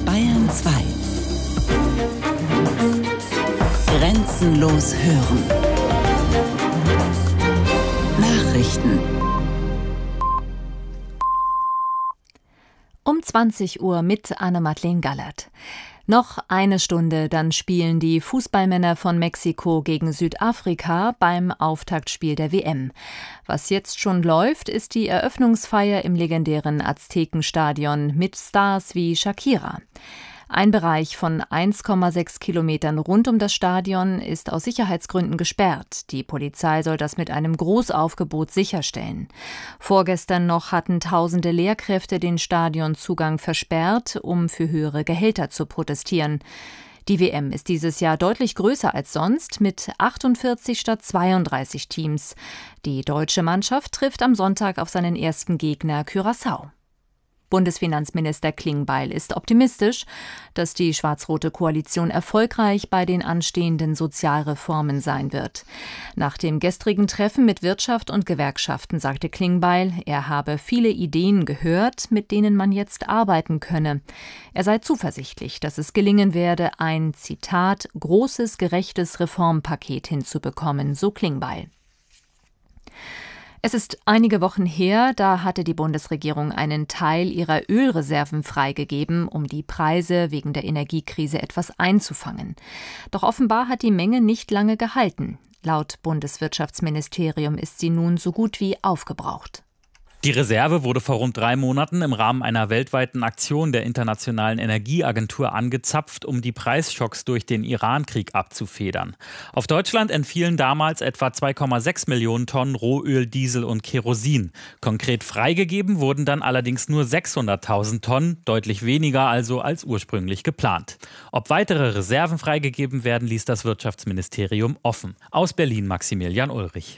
Bayern 2. Grenzenlos hören. Nachrichten. Um 20 Uhr mit Anne-Madeleine Gallert. Noch eine Stunde, dann spielen die Fußballmänner von Mexiko gegen Südafrika beim Auftaktspiel der WM. Was jetzt schon läuft, ist die Eröffnungsfeier im legendären Aztekenstadion mit Stars wie Shakira. Ein Bereich von 1,6 Kilometern rund um das Stadion ist aus Sicherheitsgründen gesperrt. Die Polizei soll das mit einem Großaufgebot sicherstellen. Vorgestern noch hatten tausende Lehrkräfte den Stadionzugang versperrt, um für höhere Gehälter zu protestieren. Die WM ist dieses Jahr deutlich größer als sonst, mit 48 statt 32 Teams. Die deutsche Mannschaft trifft am Sonntag auf seinen ersten Gegner Curaçao. Bundesfinanzminister Klingbeil ist optimistisch, dass die schwarz-rote Koalition erfolgreich bei den anstehenden Sozialreformen sein wird. Nach dem gestrigen Treffen mit Wirtschaft und Gewerkschaften sagte Klingbeil, er habe viele Ideen gehört, mit denen man jetzt arbeiten könne. Er sei zuversichtlich, dass es gelingen werde, ein, Zitat, großes, gerechtes Reformpaket hinzubekommen, so Klingbeil. Es ist einige Wochen her, da hatte die Bundesregierung einen Teil ihrer Ölreserven freigegeben, um die Preise wegen der Energiekrise etwas einzufangen. Doch offenbar hat die Menge nicht lange gehalten. Laut Bundeswirtschaftsministerium ist sie nun so gut wie aufgebraucht. Die Reserve wurde vor rund 3 Monaten im Rahmen einer weltweiten Aktion der Internationalen Energieagentur angezapft, um die Preisschocks durch den Iran-Krieg abzufedern. Auf Deutschland entfielen damals etwa 2,6 Millionen Tonnen Rohöl, Diesel und Kerosin. Konkret freigegeben wurden dann allerdings nur 600.000 Tonnen, deutlich weniger also als ursprünglich geplant. Ob weitere Reserven freigegeben werden, ließ das Wirtschaftsministerium offen. Aus Berlin Maximilian Ulrich.